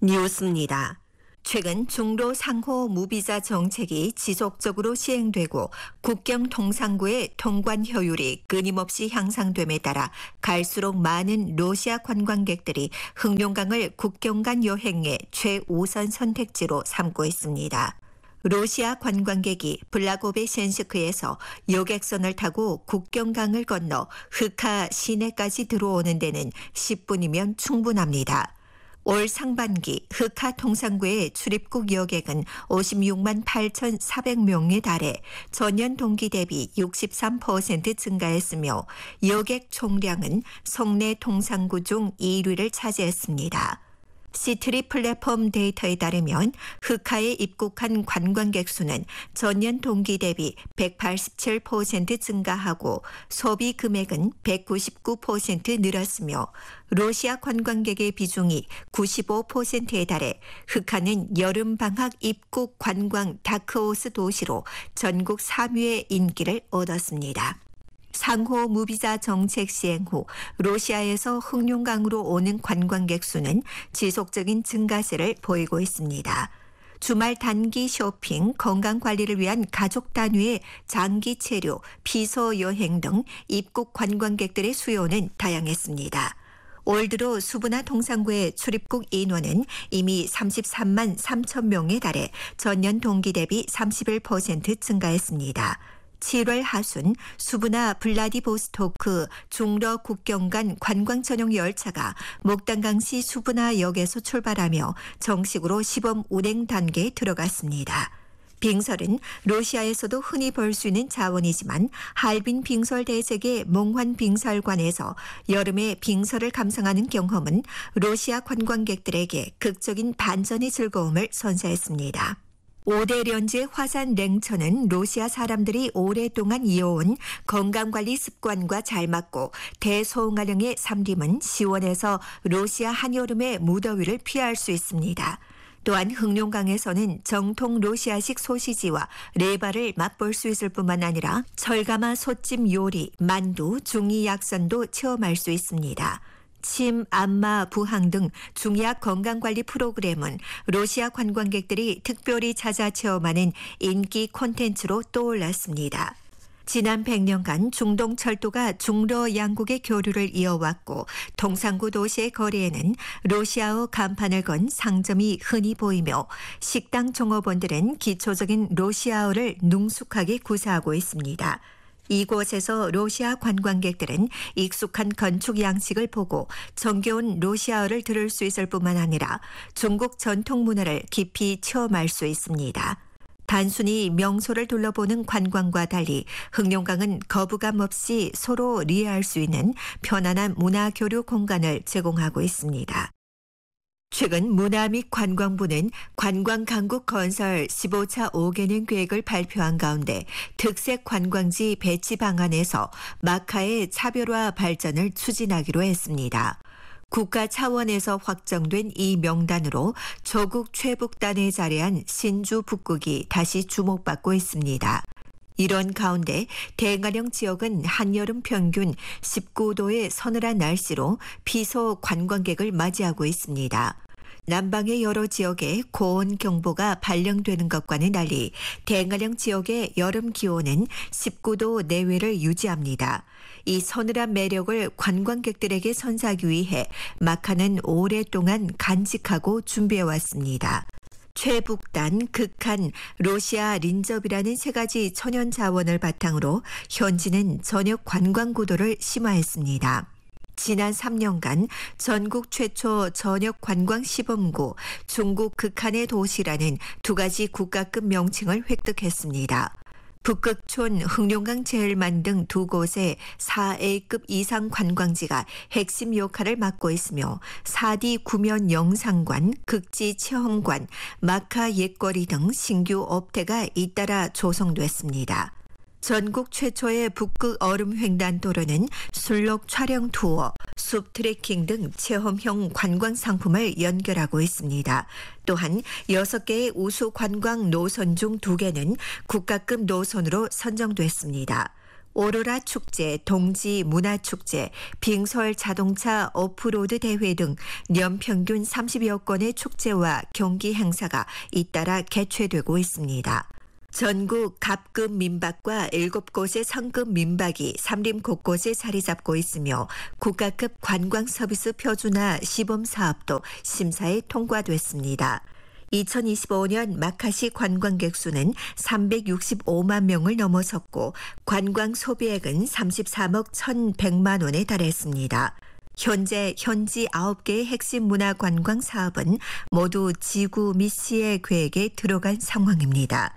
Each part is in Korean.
뉴스입니다. 최근 중로 상호 무비자 정책이 지속적으로 시행되고 국경 통상구의 통관 효율이 끊임없이 향상됨에 따라 갈수록 많은 러시아 관광객들이 흑룡강을 국경 간 여행의 최우선 선택지로 삼고 있습니다. 러시아 관광객이 블라고베센스크에서 여객선을 타고 국경강을 건너 흑하 시내까지 들어오는 데는 10분이면 충분합니다. 올 상반기 흑하 통상구의 출입국 여객은 56만 8,400명에 달해 전년 동기 대비 63% 증가했으며 여객 총량은 성내 통상구 중 1위를 차지했습니다. 시트리 플랫폼 데이터에 따르면 흑하에 입국한 관광객 수는 전년 동기 대비 187% 증가하고 소비 금액은 199% 늘었으며 러시아 관광객의 비중이 95%에 달해 흑하는 여름방학 입국 관광 다크호스 도시로 전국 3위의 인기를 얻었습니다. 상호 무비자 정책 시행 후 러시아에서 흑룡강으로 오는 관광객 수는 지속적인 증가세를 보이고 있습니다. 주말 단기 쇼핑, 건강관리를 위한 가족 단위의 장기 체류, 피서 여행 등 입국 관광객들의 수요는 다양했습니다. 올 들어 수브나 통상구의 출입국 인원은 이미 33만 3천 명에 달해 전년 동기 대비 31% 증가했습니다. 7월 하순 수브나 블라디보스토크 중러 국경 간 관광 전용 열차가 목단강시 수브나 역에서 출발하며 정식으로 시범 운행 단계에 들어갔습니다. 빙설은 러시아에서도 흔히 볼 수 있는 자원이지만 할빈 빙설 대sek의 몽환 빙설관에서 여름에 빙설을 감상하는 경험은 러시아 관광객들에게 극적인 반전의 즐거움을 선사했습니다. 5대 렌즈의 화산 냉천은 러시아 사람들이 오랫동안 이어온 건강관리 습관과 잘 맞고 대소응아령의 삼림은 시원해서 러시아 한여름의 무더위를 피할 수 있습니다. 또한 흑룡강에서는 정통 러시아식 소시지와 레바를 맛볼 수 있을 뿐만 아니라 철가마 솥찜 요리, 만두, 중이 약선도 체험할 수 있습니다. 침, 안마, 부항 등 중의학 건강관리 프로그램은 러시아 관광객들이 특별히 찾아 체험하는 인기 콘텐츠로 떠올랐습니다. 지난 100년간 중동철도가 중러 양국의 교류를 이어왔고 통상구 도시의 거리에는 러시아어 간판을 건 상점이 흔히 보이며 식당 종업원들은 기초적인 러시아어를 능숙하게 구사하고 있습니다. 이곳에서 러시아 관광객들은 익숙한 건축 양식을 보고 정겨운 러시아어를 들을 수 있을 뿐만 아니라 중국 전통 문화를 깊이 체험할 수 있습니다. 단순히 명소를 둘러보는 관광과 달리 흑룡강은 거부감 없이 서로 이해할 수 있는 편안한 문화 교류 공간을 제공하고 있습니다. 최근 문화 및 관광부는 관광강국 건설 15차 5개년 계획을 발표한 가운데 특색 관광지 배치 방안에서 마카의 차별화 발전을 추진하기로 했습니다. 국가 차원에서 확정된 이 명단으로 조국 최북단에 자리한 신주 북극이 다시 주목받고 있습니다. 이런 가운데 대가령 지역은 한여름 평균 19도의 서늘한 날씨로 피서 관광객을 맞이하고 있습니다. 남방의 여러 지역에 고온경보가 발령되는 것과는 달리 대가령 지역의 여름 기온은 19도 내외를 유지합니다. 이 서늘한 매력을 관광객들에게 선사하기 위해 마카는 오랫동안 간직하고 준비해왔습니다. 최북단, 극한, 러시아 린접이라는 세 가지 천연 자원을 바탕으로 현지는 전역 관광 구도를 심화했습니다. 지난 3년간 전국 최초 전역 관광 시범구 중국 극한의 도시라는 두 가지 국가급 명칭을 획득했습니다. 북극촌, 흑룡강 제일만 등 두 곳의 4A급 이상 관광지가 핵심 역할을 맡고 있으며 4D 구면 영상관, 극지 체험관, 마카 옛거리 등 신규 업태가 잇따라 조성됐습니다. 전국 최초의 북극 얼음 횡단도로는 술록 촬영 투어, 숲 트레킹 등 체험형 관광 상품을 연결하고 있습니다. 또한 6개의 우수 관광 노선 중 2개는 국가급 노선으로 선정됐습니다. 오로라 축제, 동지 문화축제, 빙설 자동차 오프로드 대회 등 연평균 30여 건의 축제와 경기 행사가 잇따라 개최되고 있습니다. 전국 갑급 민박과 7곳의 성급 민박이 삼림 곳곳에 자리 잡고 있으며 국가급 관광 서비스 표준화 시범 사업도 심사에 통과됐습니다. 2025년 마카시 관광객 수는 365만 명을 넘어섰고 관광 소비액은 33억 1,100만 원에 달했습니다. 현재 현지 9개의 핵심 문화 관광 사업은 모두 지구 미시의 계획에 들어간 상황입니다.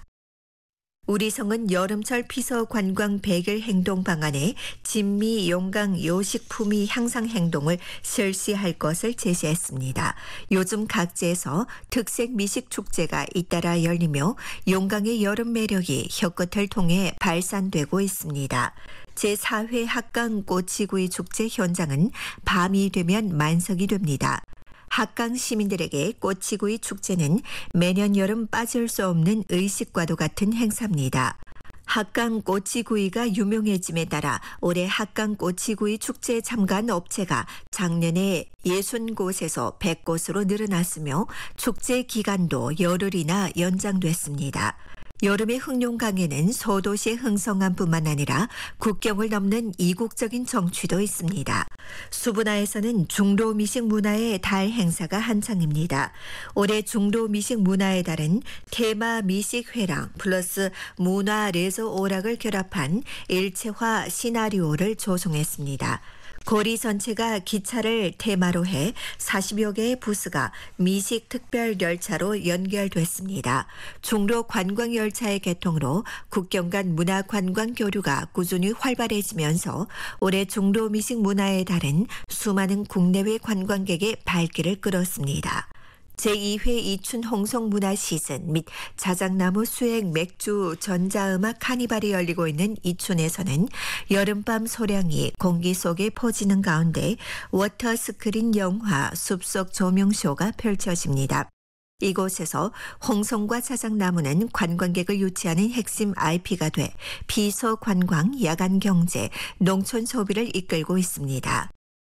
우리성은 여름철 피서 관광 100일 행동 방안에 진미, 용강, 요식품위 향상 행동을 실시할 것을 제시했습니다. 요즘 각지에서 특색 미식 축제가 잇따라 열리며 용강의 여름 매력이 혀끝을 통해 발산되고 있습니다. 제4회 합강 꼬치구이 축제 현장은 밤이 되면 만석이 됩니다. 합강 시민들에게 꼬치구이 축제는 매년 여름 빠질 수 없는 의식과도 같은 행사입니다. 합강 꼬치구이가 유명해짐에 따라 올해 합강 꼬치구이 축제에 참가한 업체가 작년에 60곳에서 100곳으로 늘어났으며 축제 기간도 열흘이나 연장됐습니다. 여름의 흑룡강에는 소도시의 흥성함뿐만 아니라 국경을 넘는 이국적인 정취도 있습니다. 수분화에서는 중도 미식 문화의 달 행사가 한창입니다. 올해 중도 미식 문화의 달은 테마 미식 회랑 플러스 문화 레저 오락을 결합한 일체화 시나리오를 조성했습니다. 거리 전체가 기차를 테마로 해 40여 개의 부스가 미식 특별 열차로 연결됐습니다. 중로 관광 열차의 개통으로 국경 간 문화 관광 교류가 꾸준히 활발해지면서 올해 중로 미식 문화의 달은 수많은 국내외 관광객의 발길을 끌었습니다. 제2회 이춘 홍성 문화 시즌 및 자작나무 수액 맥주 전자음악 카니발이 열리고 있는 이춘에서는 여름밤 소량이 공기 속에 퍼지는 가운데 워터스크린 영화 숲속 조명쇼가 펼쳐집니다. 이곳에서 홍성과 자작나무는 관광객을 유치하는 핵심 IP가 돼 비서관광, 야간경제, 농촌 소비를 이끌고 있습니다.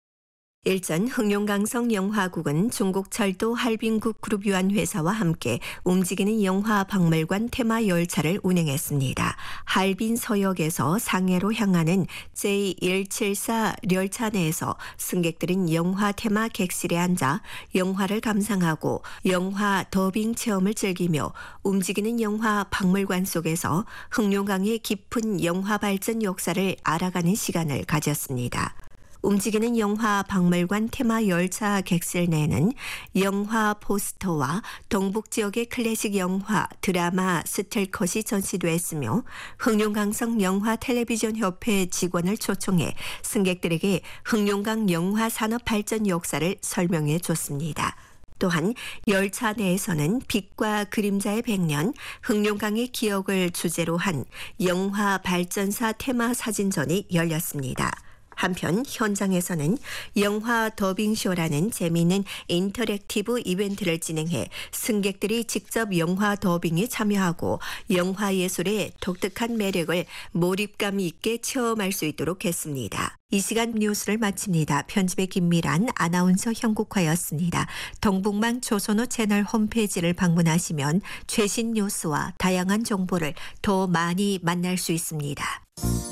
일전 흑룡강성 영화국은 중국철도 할빈국 그룹유한회사와 함께 움직이는 영화 박물관 테마 열차를 운행했습니다. 할빈 서역에서 상해로 향하는 J174 열차 내에서 승객들은 영화 테마 객실에 앉아 영화를 감상하고 영화 더빙 체험을 즐기며 움직이는 영화 박물관 속에서 흑룡강의 깊은 영화 발전 역사를 알아가는 시간을 가졌습니다. 움직이는 영화 박물관 테마 열차 객실 내에는 영화 포스터와 동북 지역의 클래식 영화, 드라마, 스틸컷이 전시됐으며 흑룡강성 영화 텔레비전 협회 직원을 초청해 승객들에게 흑룡강 영화 산업 발전 역사를 설명해 줬습니다. 또한 열차 내에서는 빛과 그림자의 100년, 흑룡강의 기억을 주제로 한 영화 발전사 테마 사진전이 열렸습니다. 한편 현장에서는 영화 더빙쇼라는 재미있는 인터랙티브 이벤트를 진행해 승객들이 직접 영화 더빙에 참여하고 영화 예술의 독특한 매력을 몰입감 있게 체험할 수 있도록 했습니다. 이 시간 뉴스를 마칩니다. 편집의 김미란, 아나운서 형국화였습니다. 동북망 조선호 채널 홈페이지를 방문하시면 최신 뉴스와 다양한 정보를 더 많이 만날 수 있습니다.